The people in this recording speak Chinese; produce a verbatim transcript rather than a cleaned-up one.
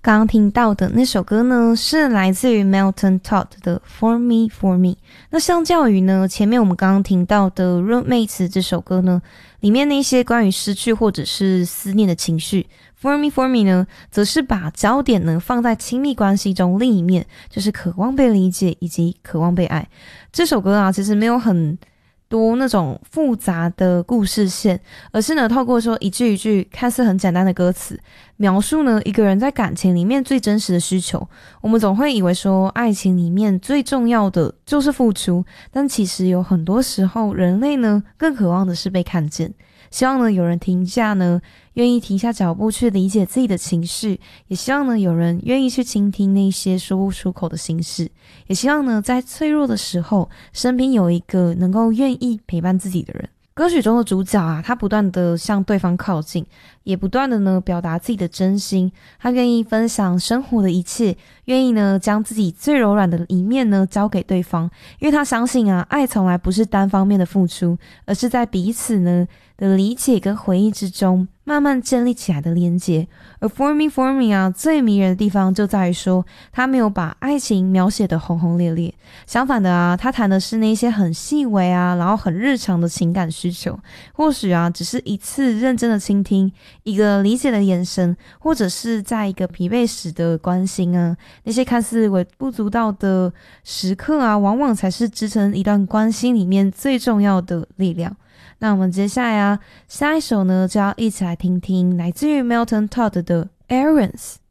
刚刚听到的那首歌呢，是来自于 Melton Todd 的 For Me For Me。那相较于呢，前面我们刚刚听到的 Roommates 这首歌呢，里面那些关于失去或者是思念的情绪， For Me For Me 呢，则是把焦点呢放在亲密关系中另一面，就是渴望被理解以及渴望被爱。这首歌啊，其实没有很多那种复杂的故事线，而是呢透过说一句一句看似很简单的歌词，描述呢一个人在感情里面最真实的需求。我们总会以为说爱情里面最重要的就是付出，但其实有很多时候人类呢更渴望的是被看见。希望呢有人停下呢愿意停下脚步去理解自己的情绪，也希望呢有人愿意去倾听那些说不出口的心事，也希望呢在脆弱的时候身边有一个能够愿意陪伴自己的人。歌曲中的主角啊，他不断的向对方靠近，也不断的呢表达自己的真心，他愿意分享生活的一切，愿意呢将自己最柔软的一面呢交给对方，因为他相信啊，爱从来不是单方面的付出，而是在彼此呢的理解跟回忆之中慢慢建立起来的连结。而 For Me For Me 啊，最迷人的地方就在于说，他没有把爱情描写的轰轰烈烈，相反的啊，他谈的是那些很细微啊，然后很日常的情感需求。或许啊，只是一次认真的倾听，一个理解的眼神，或者是在一个疲惫时的关心啊，那些看似微不足道的时刻啊，往往才是支撑一段关系里面最重要的力量。那我们接下来啊，下一首呢就要一起来听听来自于 Melton Todd 的 Errands。